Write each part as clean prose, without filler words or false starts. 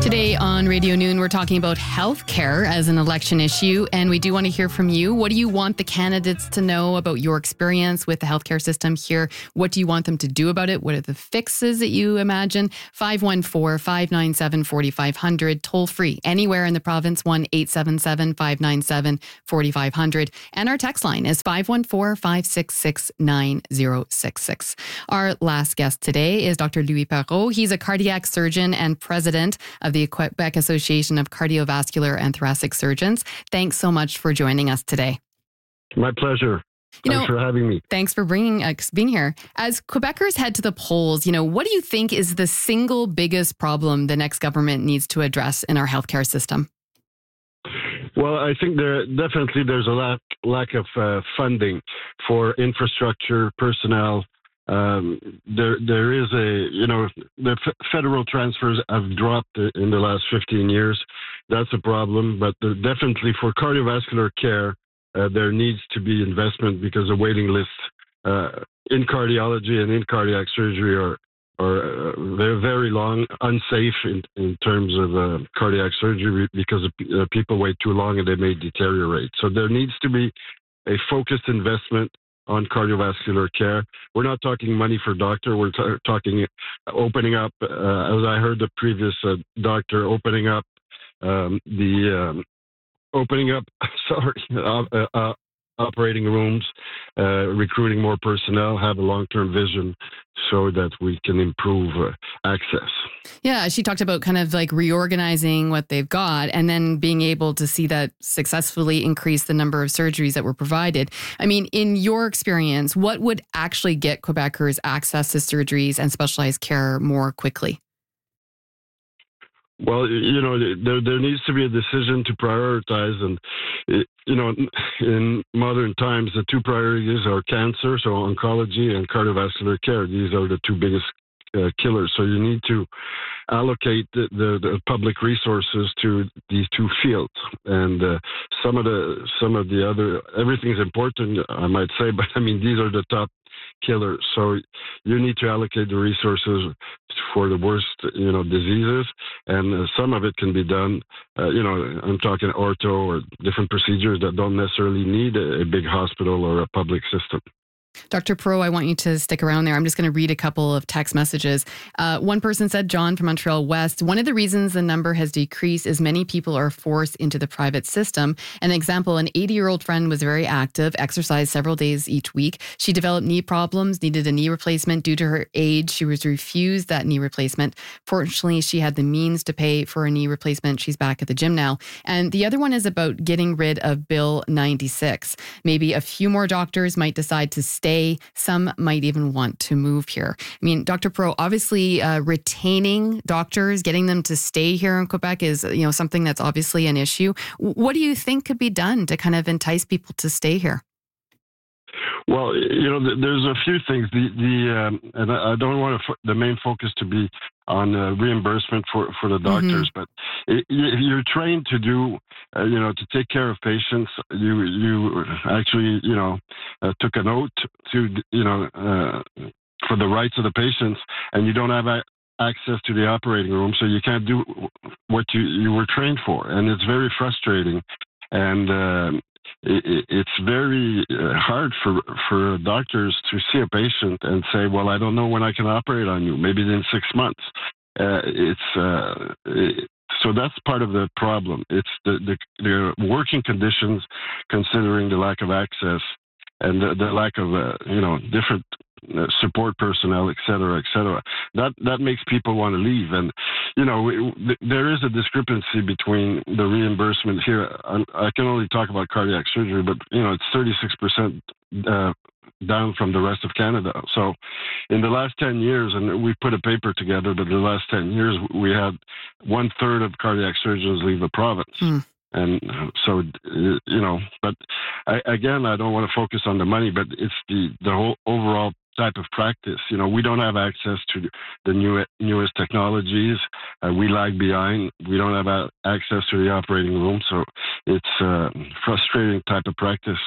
Today on Radio Noon, we're talking about healthcare as an election issue, and we do want to hear from you. What do you want the candidates to know about your experience with the healthcare system here? What do you want them to do about it? What are the fixes that you imagine? 514-597-4500, toll free, anywhere in the province, 1-877-597-4500. And our text line is 514-566-9066. Our last guest today is Dr. Louis Perreault. He's a cardiac surgeon and president of the Quebec Association of Cardiovascular and Thoracic Surgeons. Thanks so much for joining us today. My pleasure. Thanks for having me. Thanks for being here. As Quebecers head to the polls, what do you think is the single biggest problem the next government needs to address in our healthcare system? Well, I think there's a lack of funding for infrastructure, personnel. There is the federal transfers have dropped in the last 15 years. That's a problem, but definitely for cardiovascular care, there needs to be investment because the waiting lists in cardiology and in cardiac surgery are they're very long, unsafe in terms of cardiac surgery because people wait too long and they may deteriorate. So there needs to be a focused investment on cardiovascular care. We're not talking money for doctor. We're talking opening up, as I heard the previous doctor, opening up operating rooms, recruiting more personnel, have a long-term vision so that we can improve access. Yeah, she talked about kind of like reorganizing what they've got and then being able to see that successfully increase the number of surgeries that were provided. I mean, in your experience, what would actually get Quebecers access to surgeries and specialized care more quickly? Well, there needs to be a decision to prioritize. And, in modern times, the two priorities are cancer, so oncology, and cardiovascular care. These are the two biggest killers. So you need to allocate the public resources to these two fields. And some of the other, everything's important, I might say, but I mean, these are the top killers. So you need to allocate the resources for the worst, diseases, and some of it can be done. I'm talking ortho or different procedures that don't necessarily need a big hospital or a public system. Dr. Perreault, I want you to stick around there. I'm just going to read a couple of text messages. One person said, John from Montreal West, one of the reasons the number has decreased is many people are forced into the private system. An example, an 80-year-old friend was very active, exercised several days each week. She developed knee problems, needed a knee replacement due to her age. She was refused that knee replacement. Fortunately, she had the means to pay for a knee replacement. She's back at the gym now. And the other one is about getting rid of Bill 96. Maybe a few more doctors might decide to stay. Some might even want to move here. I mean, Dr. Perreault, obviously retaining doctors, getting them to stay here in Quebec is, something that's obviously an issue. What do you think could be done to kind of entice people to stay here? Well, there's a few things. And I don't want the main focus to be on reimbursement for the doctors, but if you're trained to do, to take care of patients, you actually, took an oath to, for the rights of the patients, and you don't have access to the operating room, so you can't do what you were trained for, and it's very frustrating. And it's very hard for doctors to see a patient and say, well, I don't know when I can operate on you, maybe in 6 months. So that's part of the problem. It's the working conditions, considering the lack of access and the lack of, different support personnel, et cetera, et cetera. That makes people want to leave. And, there is a discrepancy between the reimbursement here. I can only talk about cardiac surgery, but, it's 36% down from the rest of Canada. So in the last 10 years, and we put a paper together, but the last 10 years, we had 1/3 of cardiac surgeons leave the province. And so, but I don't want to focus on the money, but it's the whole overall type of practice. We don't have access to the newest technologies. We lag behind. We don't have access to the operating room. So it's a frustrating type of practice.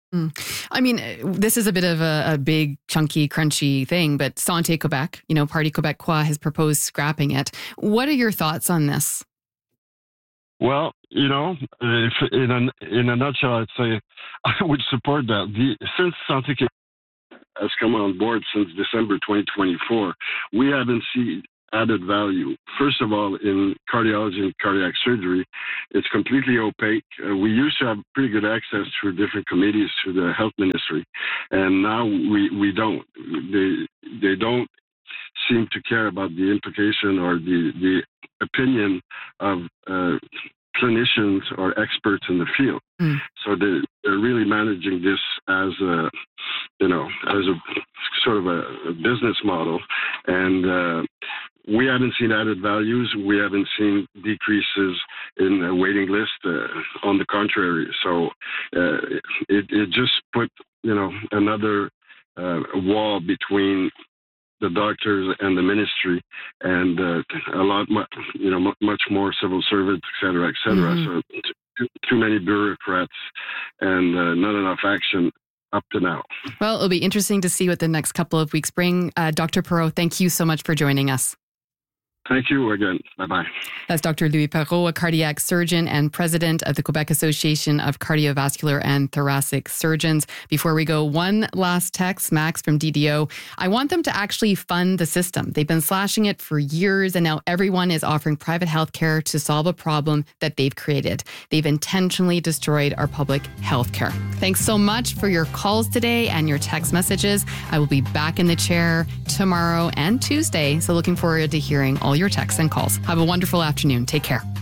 I mean, this is a bit of a big, chunky, crunchy thing, but Santé Quebec, Parti Québécois has proposed scrapping it. What are your thoughts on this? Well, if in a nutshell, I'd say I would support that. Since Santé Québec has come on board since December 2024, we haven't seen added value. First of all, in cardiology and cardiac surgery, it's completely opaque. We used to have pretty good access through different committees through the health ministry, and now we don't. They don't seem to care about the implication or the opinion of clinicians or experts in the field. So they're really managing this as a sort of a business model, and we haven't seen added values. We haven't seen decreases in the waiting list. On the contrary, so it just put another wall between the doctors and the ministry, and a lot, much more civil servants, et cetera, et cetera. So too many bureaucrats and not enough action up to now. Well, it'll be interesting to see what the next couple of weeks bring. Dr. Perreault, thank you so much for joining us. Thank you again. Bye-bye. That's Dr. Louis Perreault, a cardiac surgeon and president of the Quebec Association of Cardiovascular and Thoracic Surgeons. Before we go, one last text, Max from DDO. I want them to actually fund the system. They've been slashing it for years, and now everyone is offering private health care to solve a problem that they've created. They've intentionally destroyed our public health care. Thanks so much for your calls today and your text messages. I will be back in the chair tomorrow and Tuesday, so looking forward to hearing all your texts and calls. Have a wonderful afternoon. Take care.